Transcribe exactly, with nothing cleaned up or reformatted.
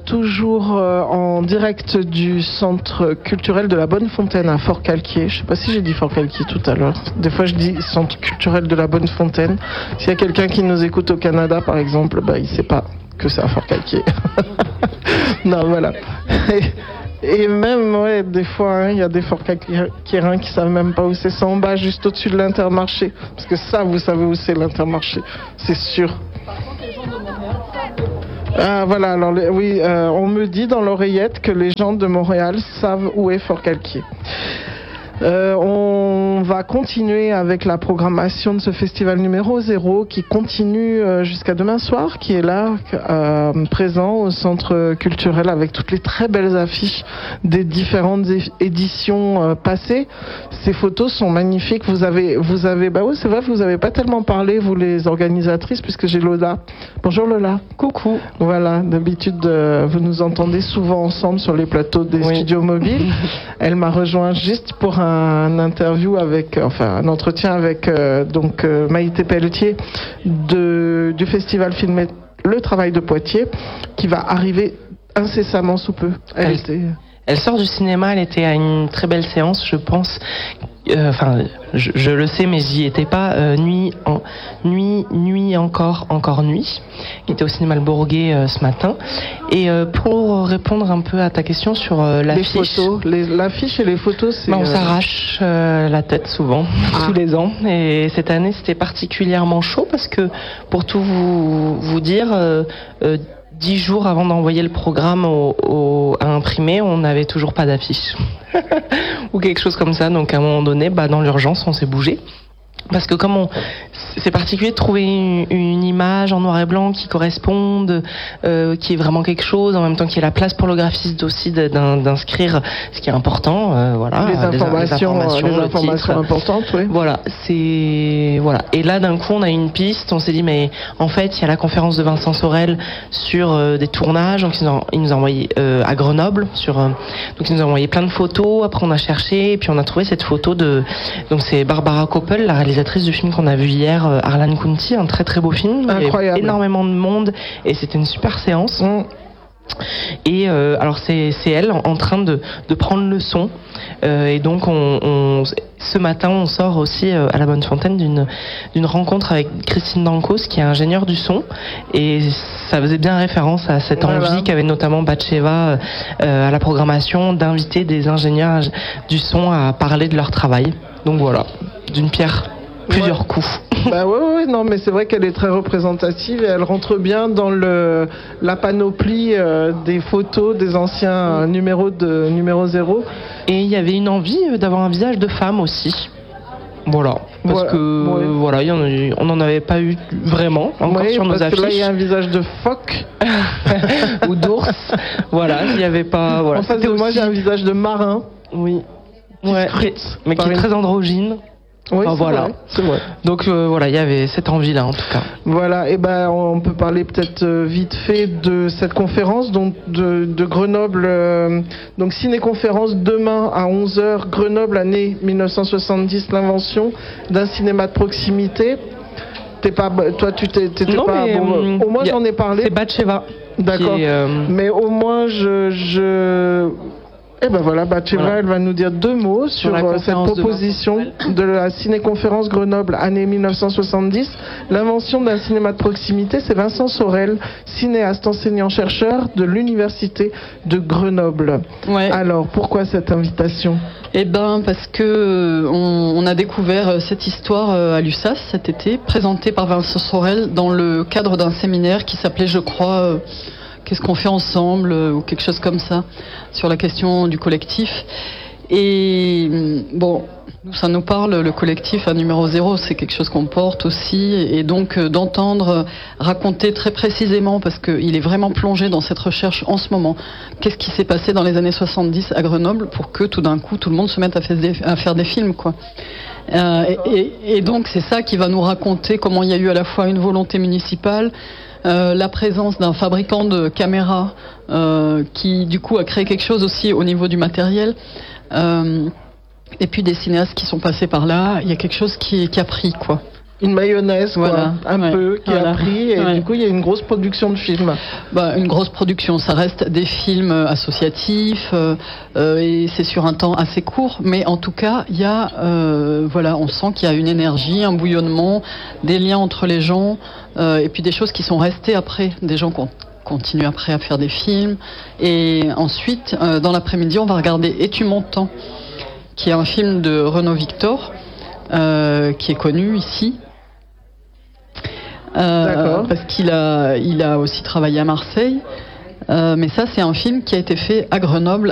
toujours euh, en direct du centre culturel de la Bonne-Fontaine à Fort-Calquier. Je sais pas si j'ai dit Fort-Calquier tout à l'heure. Des fois je dis centre culturel de la Bonne-Fontaine. S'il y a quelqu'un qui nous écoute au Canada par exemple, bah, il sait pas que c'est à Fort-Calquier. Non, voilà. Et, et même, ouais, des fois, il hein, y a des Fort-Calquierains qui savent même pas où c'est. C'est en bas, juste au-dessus de l'Intermarché. Parce que ça, vous savez où c'est l'Intermarché. C'est sûr. Ah voilà, alors les, oui, euh, on me dit dans l'oreillette que les gens de Montréal savent où est Fort-Calquier. Euh, on va continuer avec la programmation de ce festival numéro zéro qui continue euh, jusqu'à demain soir, qui est là, euh, présent au centre culturel avec toutes les très belles affiches des différentes é- éditions euh, passées. Ces photos sont magnifiques. Vous avez, vous avez, bah oui, c'est vrai, vous avez pas tellement parlé, vous les organisatrices, puisque j'ai Lola. Bonjour Lola. Coucou. Voilà, d'habitude, euh, vous nous entendez souvent ensemble sur les plateaux des oui. studios mobiles. Elle m'a rejoint juste pour un un interview avec, enfin un entretien avec euh, donc euh, Maïté Pelletier de, du festival filmé Le Travail de Poitiers, qui va arriver incessamment sous peu. Elle, elle, était... elle sort du cinéma, elle était à une très belle séance, je pense. Enfin, euh, je, je le sais, mais j'y étais pas. Euh, nuit, en, nuit, nuit encore, encore nuit, qui était au cinéma Le Bourguet euh, ce matin. Et euh, pour répondre un peu à ta question sur euh, l'affiche, les photos, les, l'affiche et les photos, c'est. Bah, on euh... s'arrache euh, la tête souvent, ah. tous les ans. Et cette année, c'était particulièrement chaud parce que, pour tout vous, vous dire. Euh, euh, Dix jours avant d'envoyer le programme au, au, à imprimer, on n'avait toujours pas d'affiche. Ou quelque chose comme ça. Donc à un moment donné, bah, dans l'urgence, on s'est bougé. Parce que comme on, c'est particulier de trouver une, une image en noir et blanc qui corresponde, euh, qui est vraiment quelque chose, en même temps qu'il y ait la place pour le graphiste aussi d'in, d'inscrire ce qui est important, euh, voilà. Les informations, les informations, les informations importantes, oui. Voilà, c'est, voilà. Et là, d'un coup, on a une piste, on s'est dit, mais en fait, il y a la conférence de Vincent Sorel sur euh, des tournages, donc il nous a, il nous a envoyé euh, à Grenoble, sur, euh, donc il nous a envoyé plein de photos, après on a cherché, et puis on a trouvé cette photo de, donc c'est Barbara Koppel, la réalisatrice du film qu'on a vu hier, euh, Arlan County, un très très beau film. Incroyable. Il y avait énormément de monde et c'était une super séance. Mmh. Et euh, alors c'est, c'est elle en, en train de, de prendre le son. Euh, et donc on, on, ce matin on sort aussi euh, à la Bonne-Fontaine d'une, d'une rencontre avec Christine Dancos qui est ingénieure du son. Et ça faisait bien référence à cette voilà. envie qu'avait notamment Batcheva euh, à la programmation d'inviter des ingénieurs du son à parler de leur travail. Donc voilà, d'une pierre plusieurs ouais. coups. Bah ouais, ouais, non, mais c'est vrai qu'elle est très représentative et elle rentre bien dans le, la panoplie euh, des photos des anciens euh, numéros de numéro zéro. Et il y avait une envie d'avoir un visage de femme aussi. Voilà, parce ouais, que ouais. voilà, y en a, on n'en avait pas eu vraiment encore ouais, sur nos affiches. Parce que là, il y a un visage de phoque ou d'ours. Voilà, il n'y avait pas. Voilà. En face de moi, j'ai un visage de marin. Oui. Ouais, mais, mais qui est très androgyne. Oui, enfin, c'est voilà. Vrai, c'est vrai. Donc euh, voilà, il y avait cette envie-là en tout cas. Voilà, et ben on peut parler peut-être euh, vite fait de cette conférence donc de, de Grenoble, euh, donc ciné-conférence demain à onze heures, Grenoble, année dix-neuf cent soixante-dix, l'invention d'un cinéma de proximité. T'es pas, toi tu t'es, t'étais non, pas. Mais, bon, euh, au moins j'en ai parlé. C'est Batcheva. D'accord. Est, euh... Mais au moins je. je... Et ben voilà, Batcheva, voilà. Elle va nous dire deux mots sur, sur cette proposition de, de la ciné-conférence Grenoble, année dix-neuf cent soixante-dix. L'invention d'un cinéma de proximité, c'est Vincent Sorel, cinéaste, enseignant-chercheur de l'université de Grenoble. Ouais. Alors, pourquoi cette invitation ? Eh ben, parce que on, on a découvert cette histoire à l'U S A S cet été, présentée par Vincent Sorel dans le cadre d'un séminaire qui s'appelait, je crois, Qu'est-ce qu'on fait ensemble, ou quelque chose comme ça, sur la question du collectif. Et bon, ça nous parle, le collectif, un numéro zéro, c'est quelque chose qu'on porte aussi, et donc euh, d'entendre raconter très précisément, parce qu'il est vraiment plongé dans cette recherche en ce moment, qu'est-ce qui s'est passé dans les années soixante-dix à Grenoble pour que tout d'un coup tout le monde se mette à faire des, à faire des films, quoi. Euh, et, et, et donc c'est ça qui va nous raconter comment il y a eu à la fois une volonté municipale, Euh, la présence d'un fabricant de caméras euh, qui du coup a créé quelque chose aussi au niveau du matériel, euh, et puis des cinéastes qui sont passés par là. Il y a quelque chose qui, qui a pris, quoi. une mayonnaise, quoi, voilà, un ouais, peu, qui voilà, a pris, et ouais. du coup, il y a une grosse production de films. Bah, une grosse production, ça reste des films associatifs, euh, euh, et c'est sur un temps assez court, mais en tout cas, il y a, euh, voilà, on sent qu'il y a une énergie, un bouillonnement, des liens entre les gens, euh, et puis des choses qui sont restées après, des gens qui ont continuent après à faire des films. Et ensuite, euh, dans l'après-midi, on va regarder Es-tu mon temps, qui est un film de Renaud Victor, euh, qui est connu ici. Euh, parce qu'il a, il a aussi travaillé à Marseille. Euh, mais ça, c'est un film qui a été fait à Grenoble